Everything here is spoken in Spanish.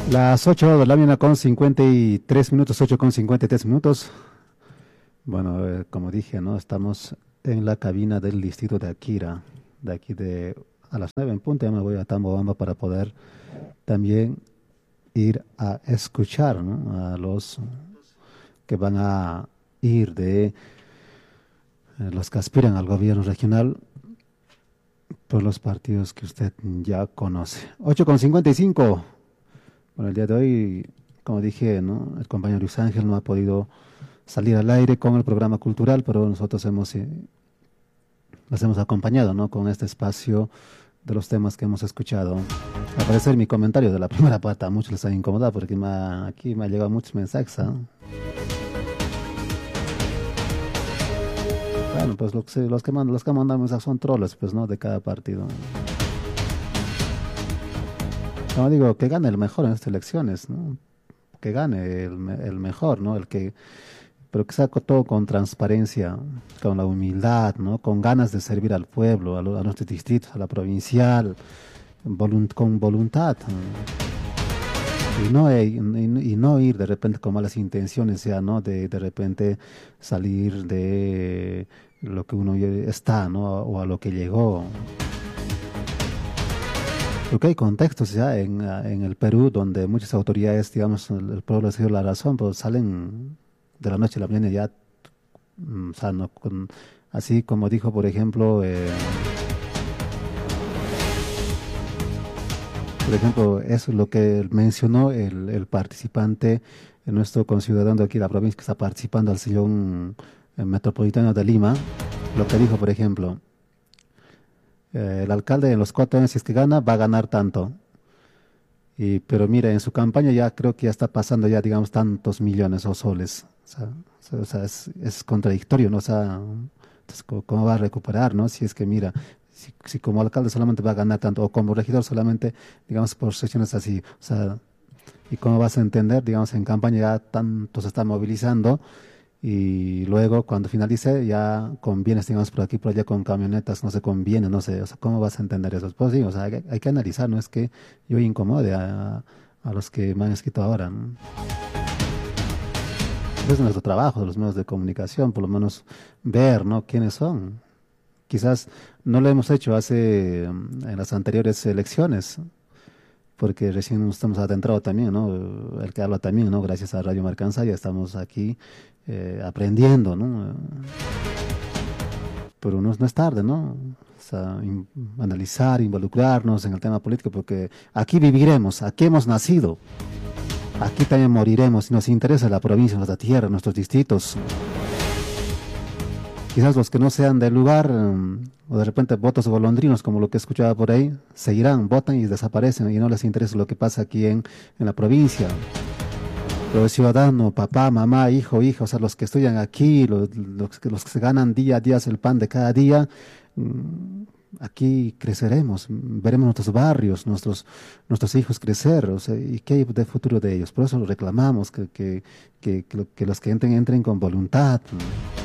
Las 8 de la mañana con 53 minutos, 8 con 53 minutos. Bueno, como dije, ¿no? Estamos en la cabina del distrito de Akira. De aquí de a las 9 en punto ya me voy a Tambobamba para poder también ir a escuchar, ¿no? A los que van a ir de los que aspiran al gobierno regional por los partidos que usted ya conoce. 8 con 55. Bueno, el día de hoy, como dije, ¿no? El compañero Luis Ángel no ha podido salir al aire con el programa cultural, pero nosotros los hemos acompañado, ¿no? Con este espacio de los temas que hemos escuchado. Al parecer mi comentario de la primera parte a muchos les ha incomodado porque aquí me ha llegado muchos mensajes, ¿ah? Bueno, pues los que mandan mensajes son troles, pues, ¿no? De cada partido. Como digo, que gane el mejor en estas elecciones, ¿no? Que gane el mejor, ¿no? Pero que sea todo con transparencia, con la humildad, ¿no? Con ganas de servir al pueblo, a nuestros distritos, a la provincial, con voluntad. Y no ir de repente con malas intenciones, ya, ¿no? De repente salir de lo que uno ya está, ¿no? O a lo que llegó. Porque hay contextos ya en el Perú donde muchas autoridades, digamos, el pueblo ha sido la razón, pero salen de la noche a la mañana ya, o sea, no, así como dijo, por ejemplo, eso es lo que mencionó el participante, nuestro conciudadano de aquí de la provincia que está participando al sillón metropolitano de Lima, lo que dijo, por ejemplo, el alcalde en los 4 años, si es que gana, va a ganar tanto. Pero mira, en su campaña ya creo que ya está pasando ya, digamos, tantos millones o soles. O sea, es contradictorio, ¿no? O sea, entonces, ¿cómo va a recuperar, no? Si es que mira, si como alcalde solamente va a ganar tanto, o como regidor solamente, digamos, por sesiones así. O sea, ¿y cómo vas a entender, digamos, en campaña ya tanto se está movilizando? Y luego cuando finalice ya convienes, digamos, por aquí, por allá con camionetas, no se conviene, no sé, o sea, ¿cómo vas a entender eso? Pues sí, o sea, hay que analizar, no es que yo incomode a los que me han escrito ahora, ¿no? Es nuestro trabajo de los medios de comunicación, por lo menos ver, ¿no? ¿Quiénes son? Quizás no lo hemos hecho en las anteriores elecciones, porque recién nos estamos adentrado también, ¿no? El que habla también, ¿no? Gracias a Radio Marcanza ya estamos aquí aprendiendo, ¿no? Pero no es tarde, ¿no? O sea, analizar, involucrarnos en el tema político, porque aquí viviremos, aquí hemos nacido, aquí también moriremos, y nos interesa la provincia, nuestra tierra, nuestros distritos. Quizás los que no sean del lugar, o de repente votos golondrinos, como lo que escuchaba por ahí, seguirán, votan y desaparecen, y no les interesa lo que pasa aquí en la provincia. Pero el ciudadano, papá, mamá, hijo, hija, o sea, los que estudian aquí, los que se ganan día a día el pan de cada día, aquí creceremos, veremos nuestros barrios, nuestros hijos crecer, o sea, ¿y qué hay de futuro de ellos? Por eso lo reclamamos, que los que entren con voluntad.